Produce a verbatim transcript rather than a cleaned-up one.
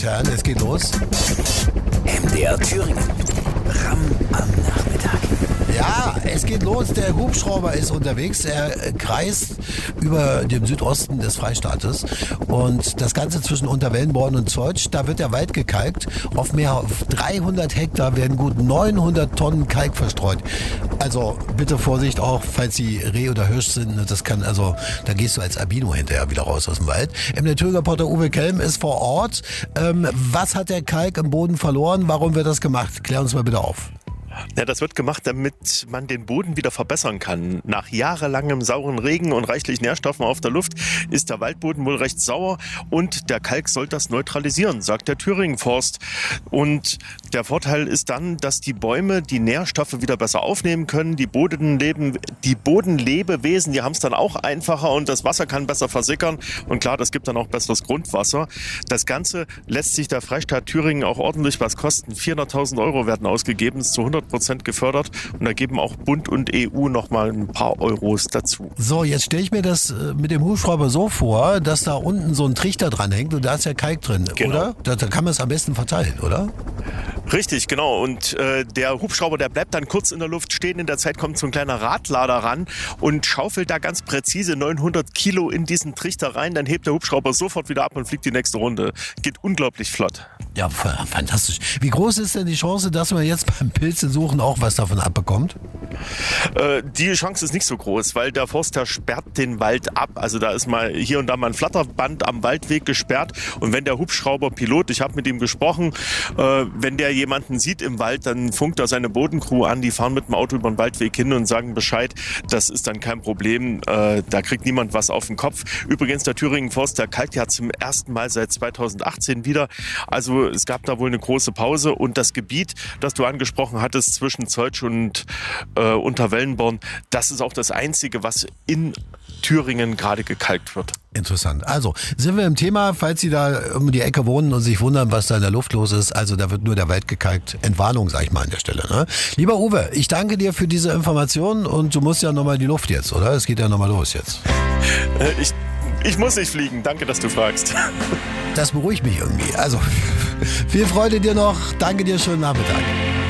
Herren, es geht los. M D R Thüringen. Ram am Nachmittag. Ja, es geht los. Der Hubschrauber ist unterwegs. Er kreist über dem Südosten des Freistaates. Und das Ganze zwischen Unterwellenborn und Zeutsch, da wird der Wald gekalkt. Auf mehr als dreihundert Hektar werden gut neunhundert Tonnen Kalk verstreut. Also bitte Vorsicht auch, falls Sie Reh oder Hirsch sind. Das kann also, da gehst du als Albino hinterher wieder raus aus dem Wald. M D R-Reporter Uwe Kelm ist vor Ort. Ähm, was hat der Kalk im Boden verloren? Warum wird das gemacht? Klär uns mal bitte auf. Ja, das wird gemacht, damit man den Boden wieder verbessern kann. Nach jahrelangem sauren Regen und reichlich Nährstoffen auf der Luft ist der Waldboden wohl recht sauer und der Kalk soll das neutralisieren, sagt der Thüringen Forst. Und der Vorteil ist dann, dass die Bäume die Nährstoffe wieder besser aufnehmen können. Die Bodenleben, die Bodenlebewesen, die haben es dann auch einfacher und das Wasser kann besser versickern. Und klar, das gibt dann auch besseres Grundwasser. Das Ganze lässt sich der Freistaat Thüringen auch ordentlich was kosten. vierhunderttausend Euro werden ausgegeben, ist zu hundert Prozent gefördert und da geben auch Bund und E U noch mal ein paar Euros dazu. So, jetzt stelle ich mir das mit dem Hubschrauber so vor, dass da unten so ein Trichter dran hängt und da ist ja Kalk drin, genau. Oder? Da, da kann man es am besten verteilen, oder? Richtig, genau. Und äh, der Hubschrauber, der bleibt dann kurz in der Luft stehen. In der Zeit kommt so ein kleiner Radlader ran und schaufelt da ganz präzise neunhundert Kilo in diesen Trichter rein. Dann hebt der Hubschrauber sofort wieder ab und fliegt die nächste Runde. Geht unglaublich flott. Ja, fantastisch. Wie groß ist denn die Chance, dass man jetzt beim Pilzesuchen auch was davon abbekommt? Äh, die Chance ist nicht so groß, weil der Forster sperrt den Wald ab. Also da ist mal hier und da mal ein Flatterband am Waldweg gesperrt. Und wenn der Hubschrauberpilot, ich habe mit ihm gesprochen, äh, wenn der jemanden sieht im Wald, dann funkt er seine Bodencrew an. Die fahren mit dem Auto über den Waldweg hin und sagen Bescheid. Das ist dann kein Problem. Äh, da kriegt niemand was auf den Kopf. Übrigens, der Thüringen Forst, der kalkt ja zum ersten Mal seit zweitausendachtzehn wieder. Also es gab da wohl eine große Pause und das Gebiet, das du angesprochen hattest, zwischen Zeutsch und äh, Unterwellenborn, das ist auch das Einzige, was in Thüringen gerade gekalkt wird. Interessant. Also, sind wir im Thema, falls Sie da um die Ecke wohnen und sich wundern, was da in der Luft los ist. Also, da wird nur der Wald gekalkt. Entwarnung, sag ich mal an der Stelle. Ne? Lieber Uwe, ich danke dir für diese Informationen und du musst ja nochmal in die Luft jetzt, oder? Es geht ja nochmal los jetzt. Äh, ich, ich muss nicht fliegen. Danke, dass du fragst. Das beruhigt mich irgendwie. Also, viel Freude dir noch. Danke dir, schönen Nachmittag.